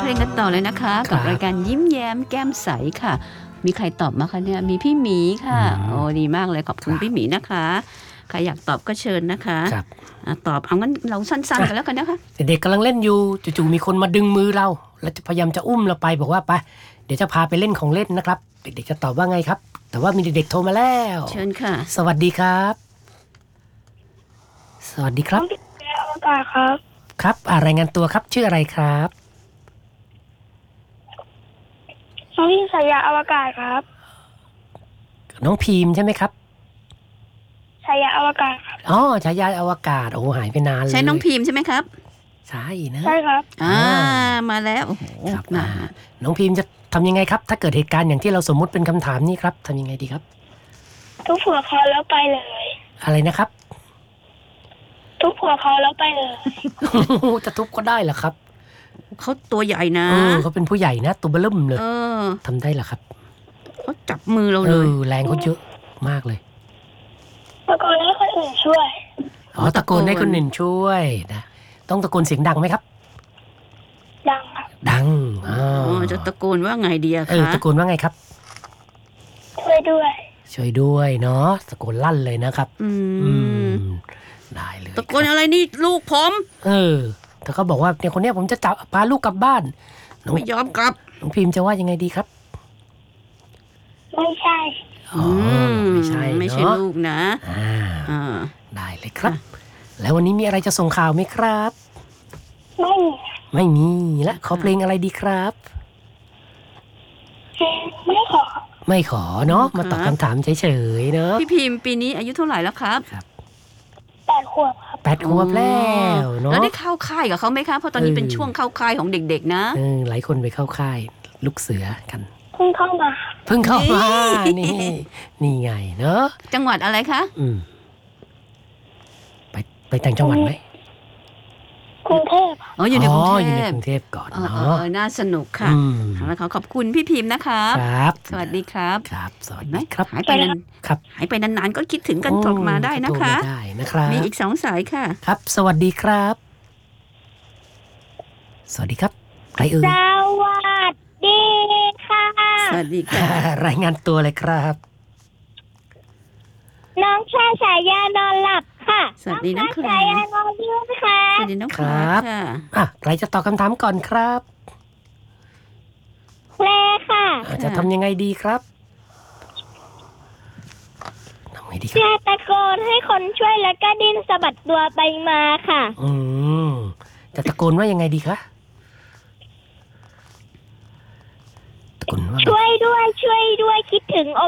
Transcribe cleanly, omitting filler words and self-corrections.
ลงกันต่อเลยนะคะกับรายการยิ้มแย้มแก้มใสค่ะมีใครตอบมาคะเนี่ยมีพี่หมีค่ะโอ้ดีมากเลยขอบคุณพี่หมีนะคะใครอยากตอบก็เชิญนะคะตอบเอางั้นเราสั้นๆกันแล้วกันนะคะเด็กๆกำลังเล่นอยู่จู่ๆมีคนมาดึงมือเราแล้วพยายามจะอุ้มเราไปบอกว่าไปเดี๋ยวจะพาไปเล่นของเล่นนะครับเด็กๆจะตอบว่าไงครับแต่ว่ามีเด็กๆโทรมาแล้วเชิญค่ะสวัสดีครับสวัสดีครับอวกาศครับครับรายงานตัวครับชื่ออะไรครับน้องพิมสายาอวกาศครับน้องพีมใช่ไหมครับสายาอวกาศอ๋อฉายาอวกาศโอ้หายไปนานเลยใช่น้องพิมใช่ไหมครับใช่นะใช่ครับมาแล้วโอ้โหน้องพิมจะทำยังไงครับถ้าเกิดเหตุการณ์อย่างที่เราสมมุติเป็นคำถามนี้ครับทำยังไงดีครับทุบหัวเขาแล้วไปเลยอะไรนะครับทุบหัวเขาแล้วไปเลยจะทุบก็ได้เหรอครับเขาตัวใหญ่นะเขาเป็นผู้ใหญ่นะตัวเบิ่มเลยทำได้เหรอครับเขาจับมือเราเลยแรงเขาเยอะมากเลยตะโกนให้คนอื่นช่วยตะโกนให้คนอื่นช่วยนะต้องตะโกนเสียงดังไหมครับดังครับดังจะตะโกนว่าไงดีคะตะโกนว่าไงครับช่วยด้วยช่วยด้วยเนาะตะโกนลั่นเลยนะครับได้เลยตะโกนอะไรนี่ลูกผมแต่เขาบอกว่าเนี่ยคนนี้ผมจะจับพาลูกกลับบ้านไม่ยอมกลับน้องพิมจะว่ายังไงดีครับไม่ใช่ไม่ใช่ลูกนะได้เลยครับแล้ววันนี้มีอะไรจะส่งข่าวไหมครับไม่มีและขอเพลงอะไรดีครับไม่ขอเนาะมาตอบคำถามเฉยๆเนาะพี่พิมปีนี้อายุเท่าไหร่แล้วครับ 8 ขวบครับ 8 ขวบแล้วเนาะแล้วได้เข้าค่ายกับเขาไหมครับเพราะตอนนี้เป็นช่วงเข้าค่ายของเด็กๆนะหลายคนไปเข้าค่ายลูกเสือกันเพิ่งเข้ามานี่ไงเนาะจังหวัดอะไรคะไปแต่งจังหวัดไหมกรุงเทพอยู่ในกรุงเทพก่อนเนาะน่าสนุกค่ะแล้วขอบคุณพี่พิมพ์นะครับสวัสดีครับสวัสดีครับหายไปนานๆก็คิดถึงกันโทรมาได้นะคะได้นะครับมีอีก2 สายค่ะครับสวัสดีครับสวัสดีครับใครเอ่ยสวัสดีค่ะสวัสดีค่ะรายงานตัวเลยครับน้องชายฉายานอนหลับค่ะสวัสดีน้องฉายานอนยืนค่ะสวัสดีน้องครับใครจะตอบคำถามก่อนครับแปลค่ะจะทำยังไงดีครับจะตะโกนให้คนช่วยแล้วก็ดิ้นสะบัดตัวไปมาค่ะจะตะโกนว่ายังไงดีคะตะโกนว่าช่วยด้วยคิดถึง